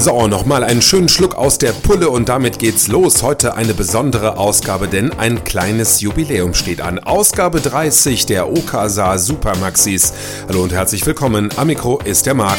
So, nochmal einen schönen Schluck aus der Pulle und damit geht's los. Heute eine besondere Ausgabe, denn ein kleines Jubiläum steht an. Ausgabe 30 der OKSA Supermaxis. Hallo und herzlich willkommen. Am Mikro ist der Marc.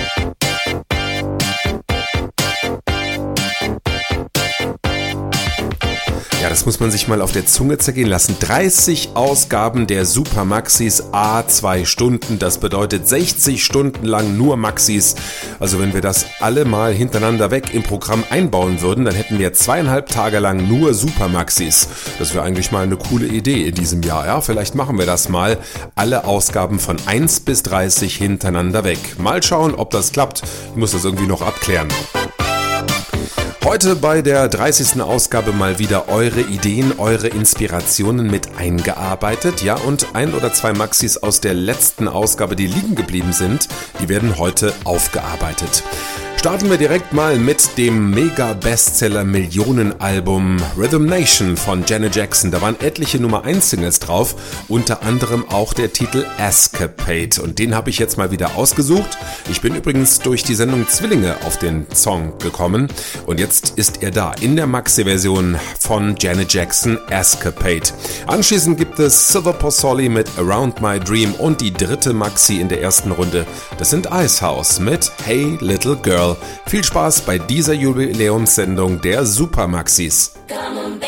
Ja, das muss man sich mal auf der Zunge zergehen lassen. 30 Ausgaben der Supermaxis, a 2 Stunden. Das bedeutet 60 Stunden lang nur Maxis. Also wenn wir das alle mal hintereinander weg im Programm einbauen würden, dann hätten wir 2,5 Tage lang nur Supermaxis. Das wäre eigentlich mal eine coole Idee in diesem Jahr. Ja, vielleicht machen wir das mal. Alle Ausgaben von 1 bis 30 hintereinander weg. Mal schauen, ob das klappt. Ich muss das irgendwie noch abklären. Heute bei der 30. Ausgabe mal wieder eure Ideen, eure Inspirationen mit eingearbeitet. Ja, und 1 oder 2 Maxis aus der letzten Ausgabe, die liegen geblieben sind, die werden heute aufgearbeitet. Starten wir direkt mal mit dem Mega-Bestseller-Millionenalbum Rhythm Nation von Janet Jackson. Da waren etliche Nummer 1 Singles drauf, unter anderem auch der Titel Escapade. Und den habe ich jetzt mal wieder ausgesucht. Ich bin übrigens durch die Sendung Zwillinge auf den Song gekommen. Und jetzt ist er da in der Maxi-Version von Janet Jackson, Escapade. Anschließend gibt es Silver Pozzoli mit Around My Dream und die dritte Maxi in der ersten Runde. Das sind Icehouse mit Hey Little Girl. Viel Spaß bei dieser Jubiläumssendung der Supermaxis. Come on,